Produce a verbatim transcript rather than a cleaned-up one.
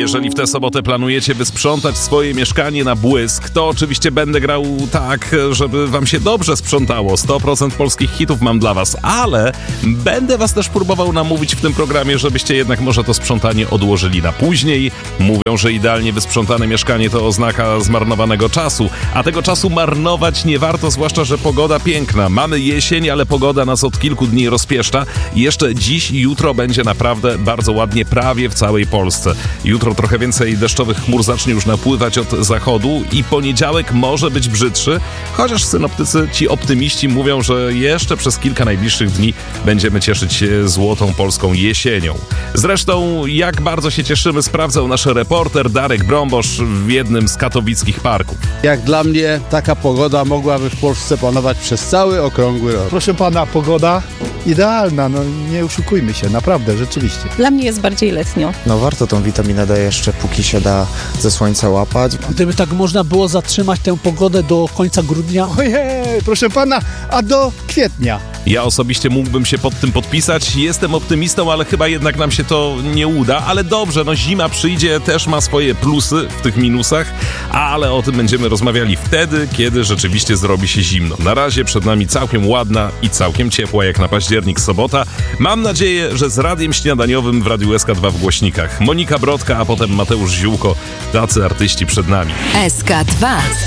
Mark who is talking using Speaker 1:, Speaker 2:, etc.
Speaker 1: Jeżeli w tę sobotę planujecie wysprzątać swoje mieszkanie na błysk, to oczywiście będę grał tak, żeby wam się dobrze sprzątało. sto procent polskich hitów mam dla was, ale będę was też próbował namówić w tym programie, żebyście jednak może to sprzątanie odłożyli na później. Mówią, że idealnie wysprzątane mieszkanie to oznaka zmarnowanego czasu, a tego czasu marnować nie warto, zwłaszcza, że pogoda piękna. Mamy jesień, ale pogoda nas od kilku dni rozpieszcza i jeszcze dziś i jutro będzie naprawdę bardzo ładnie prawie w całej Polsce. Jutro trochę więcej deszczowych chmur zacznie już napływać od zachodu i poniedziałek może być brzydszy, chociaż synoptycy, ci optymiści mówią, że jeszcze przez kilka najbliższych dni będziemy cieszyć się złotą polską jesienią. Zresztą jak bardzo się cieszymy, sprawdzał nasz reporter Darek Brombosz w jednym z katowickich parków.
Speaker 2: Jak dla mnie taka pogoda mogłaby w Polsce panować przez cały okrągły rok.
Speaker 3: Proszę pana, pogoda idealna, no nie oszukujmy się, naprawdę, rzeczywiście.
Speaker 4: Dla mnie jest bardziej letnio.
Speaker 5: No warto tą witaminę D jeszcze, póki się da, ze słońca łapać.
Speaker 6: Gdyby tak można było zatrzymać tę pogodę do końca grudnia.
Speaker 3: Ojej, proszę pana, a do kwietnia.
Speaker 1: Ja osobiście mógłbym się pod tym podpisać. Jestem optymistą, ale chyba jednak nam się to nie uda. Ale dobrze, no zima przyjdzie, też ma swoje plusy w tych minusach, ale o tym będziemy rozmawiali wtedy, kiedy rzeczywiście zrobi się zimno. Na razie przed nami całkiem ładna i całkiem ciepła, jak na październik, sobota. Mam nadzieję, że z radiem śniadaniowym w Radiu S K dwa w głośnikach. Monika Brodka, a potem Mateusz Ziółko. Tacy artyści przed nami.
Speaker 7: S K dwa.